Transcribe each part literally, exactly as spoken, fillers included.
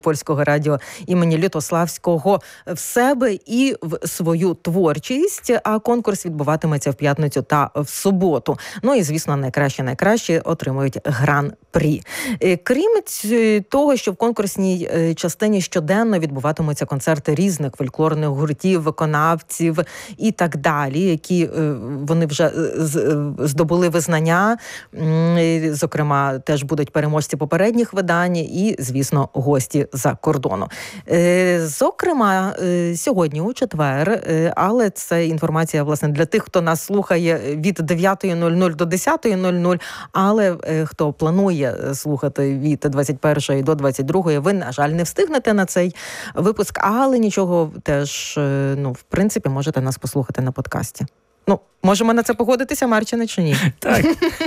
Польського радіо імені Лютославського в себе і в свою творчість, а конкурс відбуватиметься в п'ятницю та в суботу. Ну і, звісно, найкраще-найкраще отримують гран-прі. Крім того, що в конкурсній частині щоденно відбуватимуться концерти різних фольклорних гуртів, виконавців і так далі, які вони вже здобули визнання. Зокрема, теж будуть переможці попередніх видань і, звісно, гості за кордону. Зокрема, сьогодні у четвер, але це інформація, власне, для тих, хто нас слухає від дев'ятої до десятої, але хто планує слухати від двадцять першої до двадцять другої, ви, на жаль, не встигнете на цей випуск, але нічого, теж, ну, в принципі, можете нас послухати на подкасті. Ну, можемо на це погодитися, Марчине, чи ні? Так,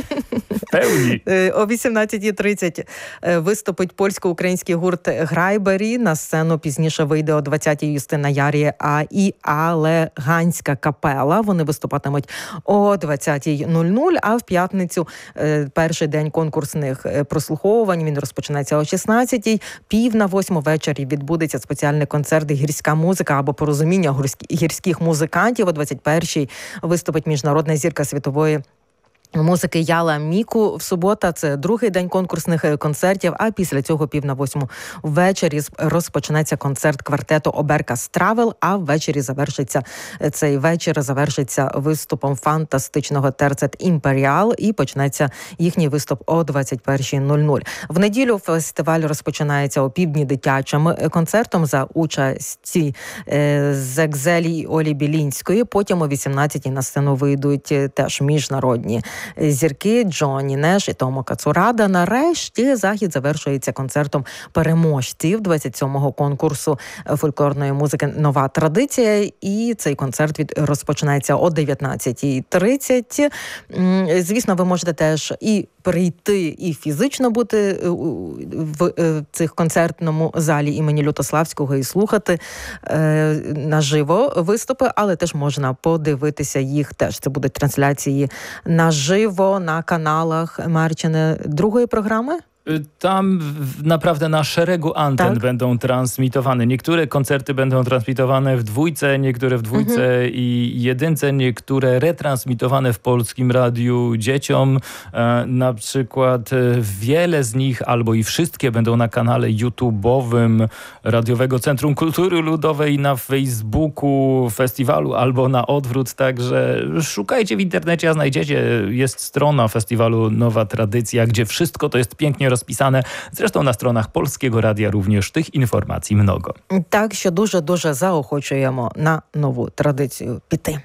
певні. О вісімнадцятій тридцять виступить польсько-український гурт «Грайбері». На сцену пізніше вийде о двадцятій Юстина Яріє а і Алеганська капела. Вони виступатимуть о двадцятій, а в п'ятницю перший день конкурсних прослуховувань. Він розпочинається о шістнадцятій. Пів на восьму ввечері відбудеться спеціальний концерт «Гірська музика» або «Порозуміння гірських музикантів». О двадцять першій виступить міжнародна зірка світової музики Яла Міку. В субота це другий день конкурсних концертів, а після цього пів на восьму ввечері розпочнеться концерт квартету Оберка Стравел, а ввечері завершиться цей вечір, завершиться виступом фантастичного терцет Імперіал і почнеться їхній виступ о двадцять першій. В неділю фестиваль розпочинається о півдні дитячим концертом за участі Зекзелі Олі Білінської. Потім о вісімнадцятій на сцену вийдуть теж міжнародні зірки Джонні Неш і Томо Кацурада. Нарешті захід завершується концертом переможців двадцять сьомого конкурсу фольклорної музики «Нова традиція». І цей концерт від розпочинається о дев'ятнадцятій тридцять. Звісно, ви можете теж і прийти, і фізично бути в цих концертному залі імені Лютославського і слухати е, наживо виступи, але теж можна подивитися їх теж. Це будуть трансляції наживо на каналах, Марчине, другої програми? Tam naprawdę na szeregu anten tak? będą transmitowane. Niektóre koncerty będą transmitowane w dwójce, niektóre w dwójce mhm. i jedynce, niektóre retransmitowane w Polskim Radiu dzieciom. E, na przykład wiele z nich, albo i wszystkie będą na kanale YouTube'owym Radiowego Centrum Kultury Ludowej, na Facebooku festiwalu, albo na odwrót. Także szukajcie w internecie, a znajdziecie. Jest strona festiwalu Nowa Tradycja, gdzie wszystko to jest pięknie розписане. Зрештою, на сторонах Польського радіо również тих інформацій много. Так, що дуже-дуже заохочуємо на нову традицію піти.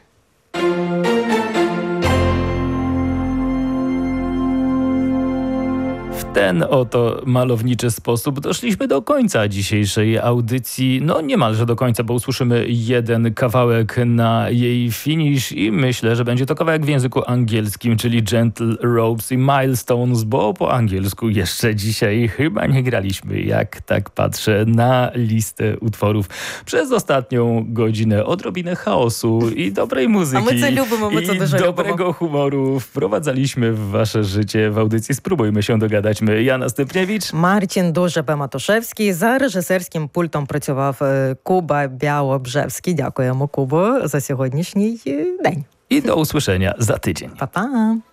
W ten oto malowniczy sposób doszliśmy do końca dzisiejszej audycji. No niemalże do końca, bo usłyszymy jeden kawałek na jej finish i myślę, że będzie to kawałek w języku angielskim, czyli Gentle Ropes i Milestones, bo po angielsku jeszcze dzisiaj chyba nie graliśmy, jak tak patrzę na listę utworów. Przez ostatnią godzinę odrobinę chaosu i dobrej muzyki A my co lubimy, my co i dużo dobrego lubimy. humoru wprowadzaliśmy w wasze życie w audycji Spróbujmy się dogadać. Яна Степнєвіч. Марчин Дуже-Бематушевський. За режисерським пультом працював Куба Бяобжевський. Дякуємо, Кубо, за сьогоднішній день. I do usłyszenia za tydzień. Па-па.